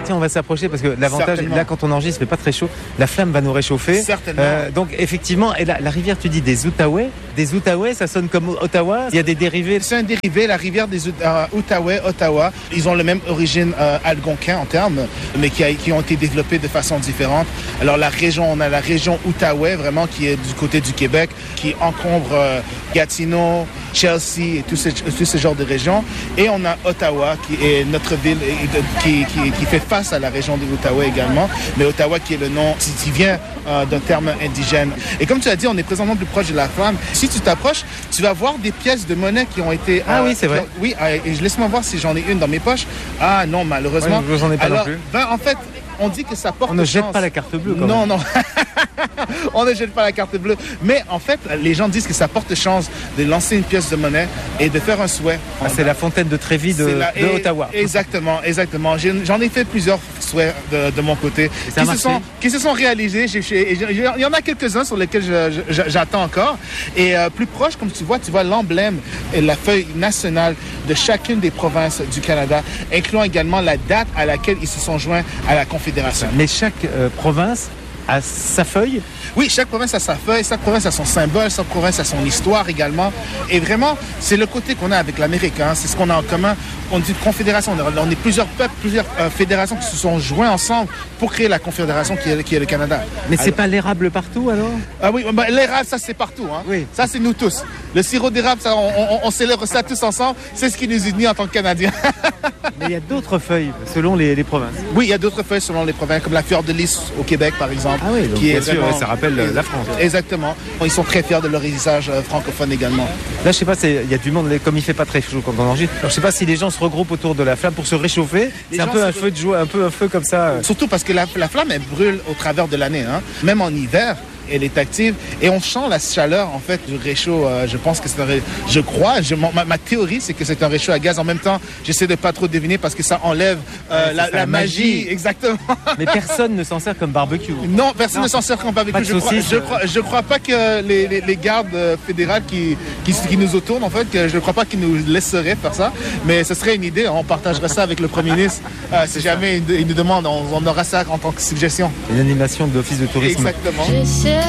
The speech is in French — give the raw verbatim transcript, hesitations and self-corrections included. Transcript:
Tiens, on va s'approcher parce que l'avantage, Certainement. là, quand on enregistre, il fait pas très chaud. La flamme va nous réchauffer. Certainement. Euh, donc, effectivement, et la, la rivière, tu dis des Outaouais. Des Outaouais, ça sonne comme Ottawa. Il y a des dérivés. C'est un dérivé, la rivière des euh, Outaouais, Ottawa. Ils ont la même origine euh, algonquin en termes, mais qui, a, qui ont été développés de façon différente. Alors la région, on a la région Outaouais, vraiment, qui est du côté du Québec, qui encombre euh, Gatineau, Chelsea et tout ce, tout ce genre de régions. Et on a Ottawa, qui est notre ville, et de, qui, qui, qui fait face à la région de l'Outaouais également. Mais Ottawa, qui est le nom, qui, qui vient euh, d'un terme indigène. Et comme tu as dit, on est présentement plus proche de la flamme. Si tu t'approches, tu vas voir des pièces de monnaie qui ont été... Ah euh, oui, c'est vrai. ont, oui, euh, et laisse-moi voir si j'en ai une dans mes poches. Ah non, malheureusement. Ouais, j'en ai pas Alors, non plus. Ben, en fait, on dit que ça porte On ne jette chance. pas la carte bleue, quand Non, même. non. On ne jette pas la carte bleue. Mais en fait, les gens disent que ça porte chance de lancer une pièce de monnaie et de faire un souhait. Ah, c'est la fontaine de Trévis de, C'est la- de et- Ottawa. Exactement, exactement. J'ai- J'en ai fait plusieurs souhaits de, de mon côté ça a qui se, marché? sont, qui se sont réalisés. J'ai- j'ai- j'ai- Il y en a quelques-uns sur lesquels je- je- j'attends encore. Et euh, plus proche, comme tu vois, tu vois l'emblème et la feuille nationale de chacune des provinces du Canada, incluant également la date à laquelle ils se sont joints à la Confédération. Mais chaque euh, province a sa feuille. Oui, chaque province a sa feuille, chaque province a son symbole, chaque province a son histoire également. Et vraiment, c'est le côté qu'on a avec l'Amérique, hein. C'est ce qu'on a en commun. On dit confédération, on est, on est plusieurs peuples, plusieurs euh, fédérations qui se sont joints ensemble pour créer la confédération qui est, qui est le Canada. Mais c'est Alors- pas l'érable partout, alors? Ah oui, bah, l'érable, ça c'est partout, hein. Oui. Ça c'est nous tous. Le sirop d'érable, ça, on, on, on célèbre ça tous ensemble. C'est ce qui nous unit en tant que Canadiens. Mais il y a d'autres feuilles selon les, les provinces. Oui, il y a d'autres feuilles selon les provinces, comme la fleur de lys au Québec, par exemple. Ah oui, donc qui bien est sûr, vraiment- ouais, ça rappelle euh, la France. Exactement. Ils sont très fiers de leur héritage euh, francophone également. Là, je sais pas, c'est- il y a du monde, comme il fait pas très chaud quand on enregistre. Alors, je sais pas si les gens se regroupent autour de la flamme pour se réchauffer. Les C'est un gens peu se un feu de joie, un peu un feu comme ça. euh. Surtout parce que la, la flamme, elle brûle au travers de l'année, hein. Même en hiver, elle est active. Et on sent la chaleur, en fait, du réchaud. Euh, je pense que c'est un ré... Je crois, je, ma, ma théorie, c'est que c'est un réchaud à gaz. En même temps, j'essaie de pas trop deviner parce que ça enlève euh, Ouais, la, c'est ça, la la magie. magie. Exactement. Mais personne ne s'en sert comme barbecue. Non, personne Non. ne s'en sert comme barbecue. Pas de Je crois, saucisse, je, euh. crois, je crois pas que les, les, les gardes euh, fédérales qui, qui, qui nous autournent, en fait, que je ne crois pas qu'ils nous laisseraient faire ça. Mais ce serait une idée. On partagerait ça avec le Premier ministre. Euh, si jamais il, il nous demande, on, on aura ça en tant que suggestion. Une animation de l'Office de tourisme. Exactement. Je sais